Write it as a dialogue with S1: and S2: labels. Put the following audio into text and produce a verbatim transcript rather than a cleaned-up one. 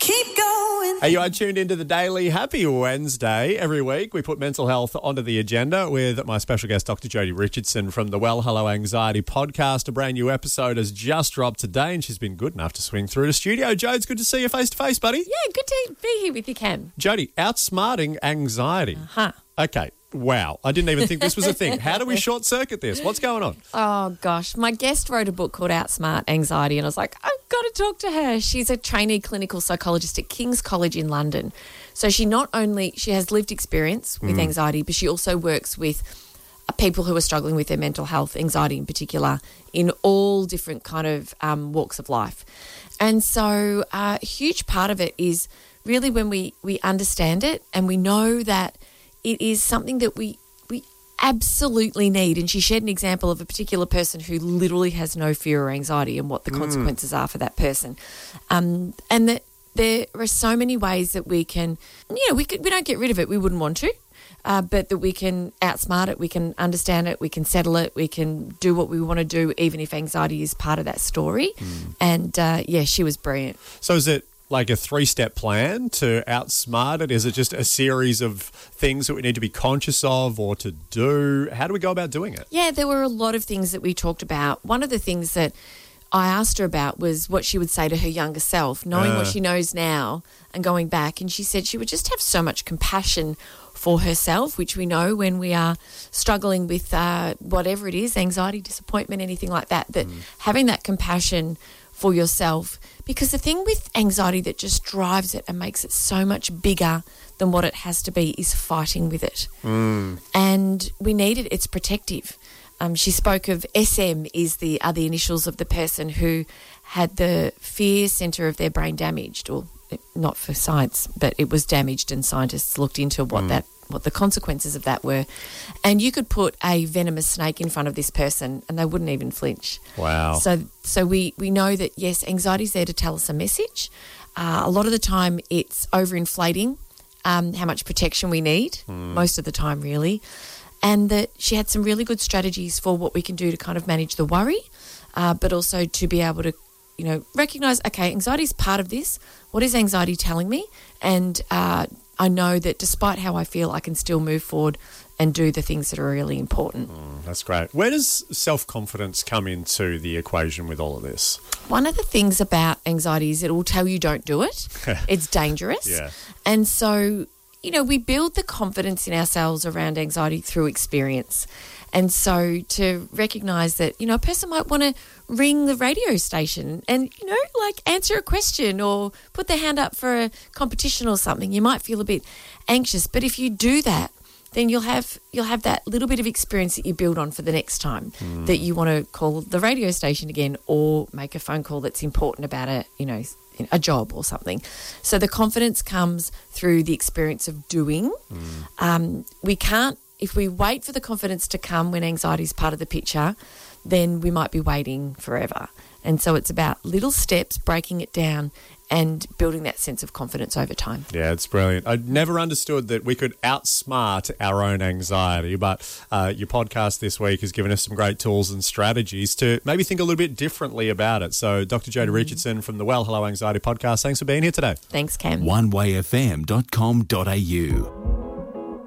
S1: keep going.
S2: Hey, you are tuned into the Daily Happy Wednesday. Every week we put mental health onto the agenda with my special guest, Doctor Jodie Richardson from the Well Hello Anxiety podcast. A brand new episode has just dropped today and she's been good enough to swing through the studio. Jode, it's good to see you face to face, buddy.
S3: Yeah, good to be here with you, Cam.
S2: Jodie, outsmarting anxiety.
S3: Uh-huh.
S2: Okay. Wow. I didn't even think this was a thing. How do we short circuit this? What's going on?
S3: Oh, gosh. My guest wrote a book called Outsmart Anxiety and I was like, I've got to talk to her. She's a trainee clinical psychologist at King's College in London. So she not only, she has lived experience with mm. anxiety, but she also works with people who are struggling with their mental health, anxiety in particular, in all different kind of um, walks of life. And so uh, a huge part of it is really when we, we understand it and we know that it is something that we we absolutely need. And she shared an example of a particular person who literally has no fear or anxiety and what the mm. consequences are for that person. Um, and that there are so many ways that we can, you know, we could, we don't get rid of it. We wouldn't want to. Uh, but that we can outsmart it, we can understand it, we can settle it, we can do what we want to do, even if anxiety is part of that story. Mm. And, uh, yeah, she was brilliant.
S2: So is it like a three-step plan to outsmart it? Is it just a series of things that we need to be conscious of or to do? How do we go about doing it?
S3: Yeah, there were a lot of things that we talked about. One of the things that I asked her about was what she would say to her younger self, knowing uh. what she knows now and going back. And she said she would just have so much compassion for herself, which we know when we are struggling with uh, whatever it is, anxiety, disappointment, anything like that, that mm. having that compassion for yourself, because the thing with anxiety that just drives it and makes it so much bigger than what it has to be is fighting with it.
S2: Mm.
S3: And we need it. It's protective. Um, she spoke of S M is the are the initials of the person who had the fear centre of their brain damaged, or not for science, but it was damaged, and scientists looked into what mm. that what the consequences of that were. And you could put a venomous snake in front of this person and they wouldn't even flinch.
S2: Wow.
S3: So so we, we know that, yes, anxiety is there to tell us a message. Uh, a lot of the time it's overinflating um, how much protection we need, mm. most of the time really. And that she had some really good strategies for what we can do to kind of manage the worry, uh, but also to be able to, you know, recognise, okay, anxiety is part of this. What is anxiety telling me? And uh, I know that despite how I feel, I can still move forward and do the things that are really important.
S2: Mm, that's great. Where does self-confidence come into the equation with all of this?
S3: One of the things about anxiety is it will tell you don't do it. It's dangerous.
S2: Yeah.
S3: And so, you know, we build the confidence in ourselves around anxiety through experience. And so to recognise that, you know, a person might want to ring the radio station and, you know, like answer a question or put their hand up for a competition or something. You might feel a bit anxious. But if you do that, then you'll have you'll have that little bit of experience that you build on for the next time mm. that you want to call the radio station again or make a phone call that's important about a, you know, a job or something. So the confidence comes through the experience of doing.
S2: Mm.
S3: Um, we can't, if we wait for the confidence to come when anxiety is part of the picture, then we might be waiting forever. And so it's about little steps, breaking it down and building that sense of confidence over time.
S2: Yeah, it's brilliant. I never understood that we could outsmart our own anxiety, but uh, your podcast this week has given us some great tools and strategies to maybe think a little bit differently about it. So Doctor Jodie mm. Richardson from the Well Hello Anxiety podcast, thanks for being here today.
S3: Thanks, Cam.
S4: one way f m dot com dot a u